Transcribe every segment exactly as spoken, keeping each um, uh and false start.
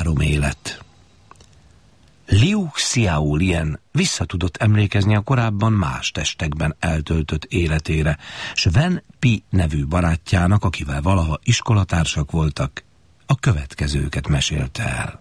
Három élet. Liu Xiaolien visszatudott emlékezni a korábban más testekben eltöltött életére, s Wen Pi nevű barátjának, akivel valaha iskolatársak voltak, a következőket mesélte el.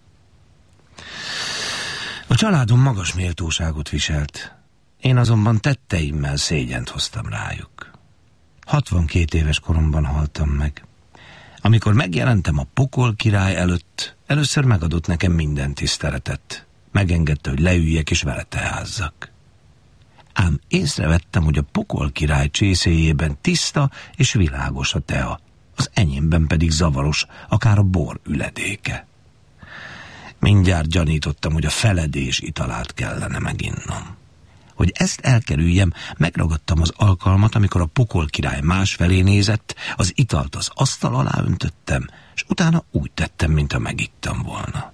A családom magas méltóságot viselt, én azonban tetteimmel szégyent hoztam rájuk. hatvankét éves koromban haltam meg. Amikor megjelentem a Pokol király előtt, először megadott nekem minden tiszteletet. Megengedte, hogy leüljek és vele teázzak. Ám észrevettem, hogy a Pokol király csészéjében tiszta és világos a tea, az enyémben pedig zavaros, akár a bor üledéke. Mindjárt gyanítottam, hogy a feledés italát kellene meginnom. Hogy ezt elkerüljem, megragadtam az alkalmat, amikor a Pokol király másfelé nézett, az italt az asztal alá öntöttem, és utána úgy tettem, mintha megittam volna.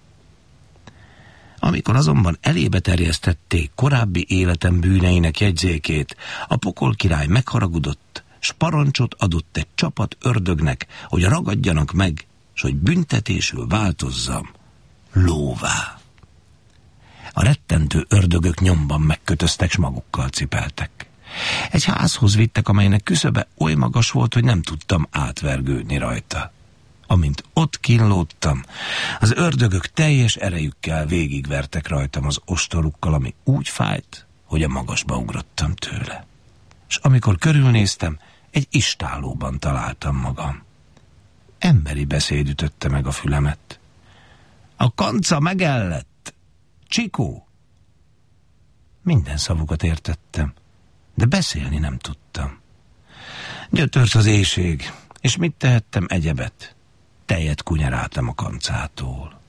Amikor azonban elébe terjesztették korábbi életem bűneinek jegyzékét, a Pokol király megharagudott, s parancsot adott egy csapat ördögnek, hogy ragadjanak meg, s hogy büntetésül változzam lóvá. A rettentő ördögök nyomban megkötöztek, s magukkal cipeltek. Egy házhoz vittek, amelynek küszöbe oly magas volt, hogy nem tudtam átvergődni rajta. Amint ott kínlódtam, az ördögök teljes erejükkel végigvertek rajtam az ostorukkal, ami úgy fájt, hogy a magasba ugrottam tőle. És amikor körülnéztem, egy istállóban találtam magam. Emberi beszéd ütötte meg a fülemet. A kanca megellett! Csikó! Minden szavukat értettem, de beszélni nem tudtam. Gyötört az éhség, és mit tehettem egyebet? Tejet kunyeráltam a kancától.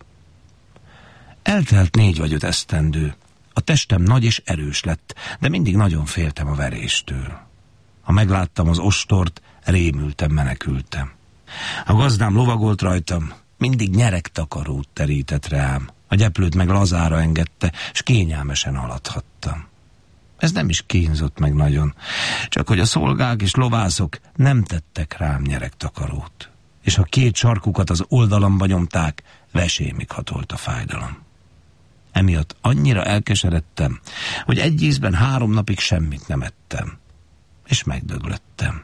Eltelt négy vagy öt esztendő. A testem nagy és erős lett, de mindig nagyon féltem a veréstől. Ha megláttam az ostort, rémültem, menekültem. A gazdám lovagolt rajtam, mindig nyeregtakarót terített rám. A gyeplőt meg lazára engedte, s kényelmesen haladhattam. Ez nem is kínzott meg nagyon, csak hogy a szolgák és lovászok nem tettek rám nyeregtakarót, és ha két sarkukat az oldalamba nyomták, vesémig hatolt a fájdalom. Emiatt annyira elkeseredtem, hogy egy ízben három napig semmit nem ettem, és megdöglöttem.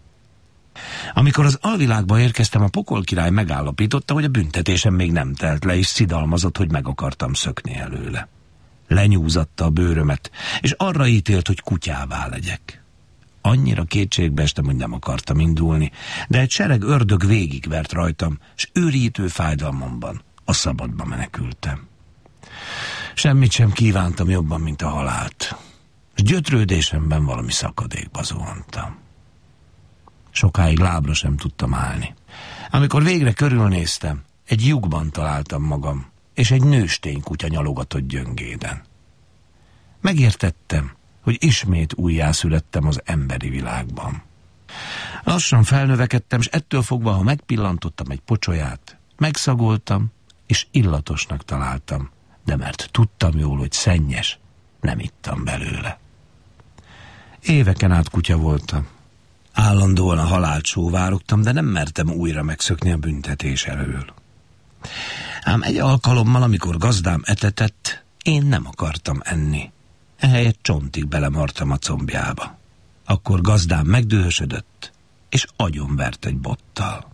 Amikor az alvilágba érkeztem, a Pokol király megállapította, hogy a büntetésem még nem telt le, és szidalmazott, hogy meg akartam szökni előle. Lenyúzatta a bőrömet, és arra ítélt, hogy kutyává legyek. Annyira kétségbe estem, hogy nem akartam indulni, de egy sereg ördög végigvert rajtam, s őrítő fájdalmamban a szabadba menekültem. Semmit sem kívántam jobban, mint a halált, és gyötrődésemben valami szakadékba zuhantam. Sokáig lábra sem tudtam állni. Amikor végre körülnéztem, egy lyukban találtam magam, és egy nőstény kutya nyalogatott gyöngéden. Megértettem, hogy ismét újjászülettem az emberi világban. Lassan felnövekedtem, és ettől fogva, ha megpillantottam egy pocsolyát, megszagoltam, és illatosnak találtam, de mert tudtam jól, hogy szennyes, nem ittam belőle. Éveken át kutya voltam. Állandóan a halált sóvárogtam, de nem mertem újra megszökni a büntetés elől. Ám egy alkalommal, amikor gazdám etetett, én nem akartam enni. Ehelyett csontig belemartam a combjába. Akkor gazdám megdühösödött, és agyonvert egy bottal.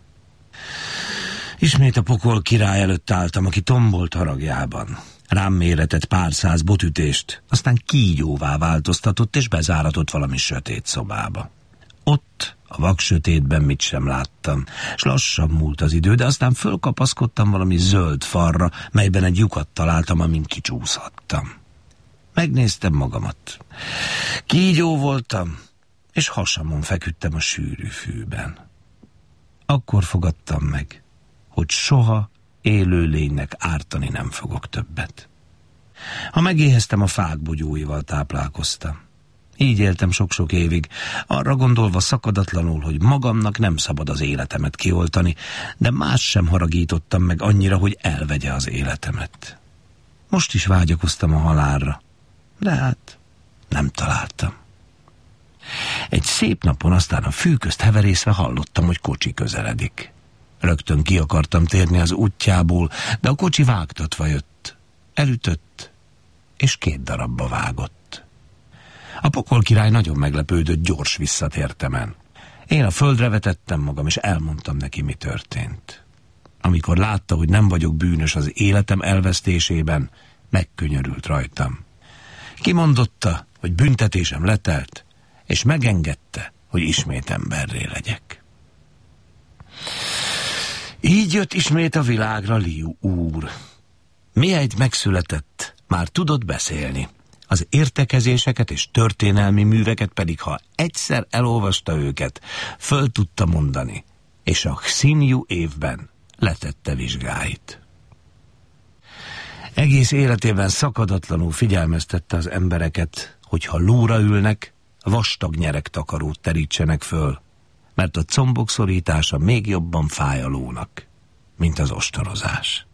Ismét a Pokol király előtt álltam, aki tombolt haragjában. Rám méretett pár száz botütést, aztán kígyóvá változtatott, és bezáratott valami sötét szobába. Ott, a vaksötétben mit sem láttam, s lassan múlt az idő, de aztán fölkapaszkodtam valami zöld falra, melyben egy lyukat találtam, amin kicsúszhattam. Megnéztem magamat. Kígyó voltam, és hasamon feküdtem a sűrű fűben. Akkor fogadtam meg, hogy soha élő lénynek ártani nem fogok többet. Ha megéheztem, a fák bogyóival táplálkoztam. Így éltem sok-sok évig, arra gondolva szakadatlanul, hogy magamnak nem szabad az életemet kioltani, de más sem haragítottam meg annyira, hogy elvegye az életemet. Most is vágyakoztam a halálra, de hát nem találtam. Egy szép napon aztán a fű közt heverészve hallottam, hogy kocsi közeledik. Rögtön ki akartam térni az útjából, de a kocsi vágtatva jött. Elütött, és két darabba vágott. A pokolkirály nagyon meglepődött, gyors visszatértemen. Én a földre vetettem magam, és elmondtam neki, mi történt. Amikor látta, hogy nem vagyok bűnös az életem elvesztésében, megkönyörült rajtam. Kimondotta, hogy büntetésem letelt, és megengedte, hogy ismét emberré legyek. Így jött ismét a világra Liu úr. Mihelyt megszületett, már tudott beszélni. Az értekezéseket és történelmi műveket pedig, ha egyszer elolvasta őket, föl tudta mondani, és a Xinyu évben letette vizsgáit. Egész életében szakadatlanul figyelmeztette az embereket, hogy ha lóra ülnek, vastag nyeregtakarót terítsenek föl, mert a combok szorítása még jobban fáj a lónak, mint az ostorozás.